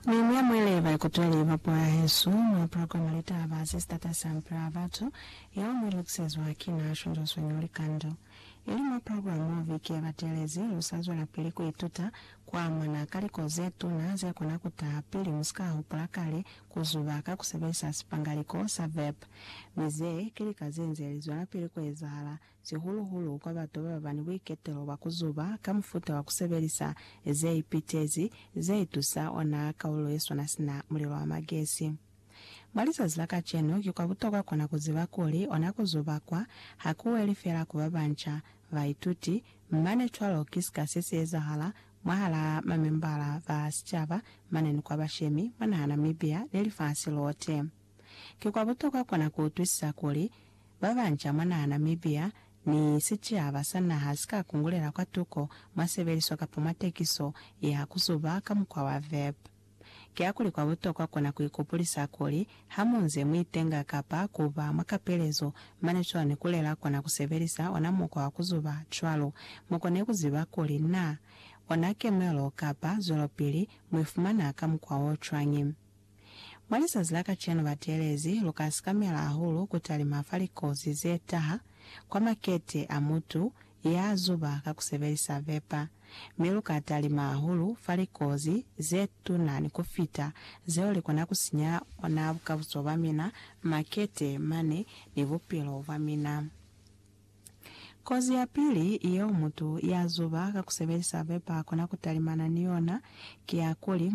Mimi mwelewa kutwaliva kwa Yesu na programu leta abazi stata sampra abatu ya mwili kusezwa kina shunjo swenyoli kando. Ili programu wiki ya batelezi usazwa la pili kuituta kwa mwana kaliko zetu na ze kuna kutapili musika upulakale kuzubaka kusebesa sipangaliko sa vep. Mize kili kazenze elizwa la pili kuezala hulu kwa batu babani wiketelo wakuzuba kamufuta wakusebelisa eze ipitezi ze itusa wana kaulo yesu nasina mulilo wa magesi. Mwaliza zilaka cheno kikwa butoka kona kuziba kuli onakuzuba kwa hakuwa elifera kubabancha vaituti mmane chwalo kisika sisi ezahala mwahala mamembala va sichaba maneni kwa bashemi mana Namibia nelifansi lote. Kikwa butoka kona kutuisa kuli babancha mana Namibia ni sichaba sana hasika kungulera kwa tuko mwasebeliso kapumatekiso ya kuzuba kamukwa wa vep. Kiakuli kwa butoka kona kuikupulisa kuli hamunze mwitenga kapa kuba makapelezo manechwa ni kulela kona kusebelisa wanamuko wa kuzuba chwalo mukone kuziba kuli na wanakemelo kapa zolopili mwifumana kamukwa wochwanyi. Mwalisa zilaka cheno batelezi Lucas Kamela hulu kutali mafarikozi zetaha kwa makete amutu ya zuba kakusebelisa vepa. Miluka atali mahulu farikozi zetu na nikufita zeoli kona kusinya wanabuka busobamina makete mane nivupilo vamina. Kozi ya pili iyo mutu ya zuba kakusebelisa vepa kona kutalimana niona kiakuli